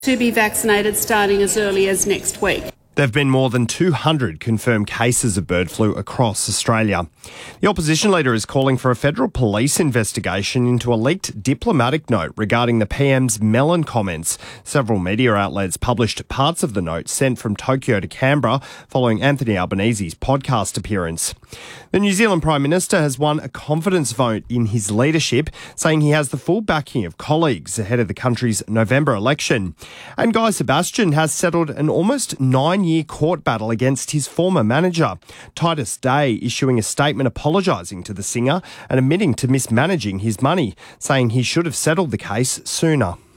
to be vaccinated starting as early as next week. There have been more than 200 confirmed cases of bird flu across Australia. The opposition leader is calling for a federal police investigation into a leaked diplomatic note regarding the PM's melon comments. Several media outlets published parts of the note sent from Tokyo to Canberra following Anthony Albanese's podcast appearance. The New Zealand Prime Minister has won a confidence vote in his leadership, saying he has the full backing of colleagues ahead of the country's November election. And Guy Sebastian has settled an almost 9-year court battle against his former manager. Titus Day issuing a statement apologising to the singer and admitting to mismanaging his money, saying he should have settled the case sooner.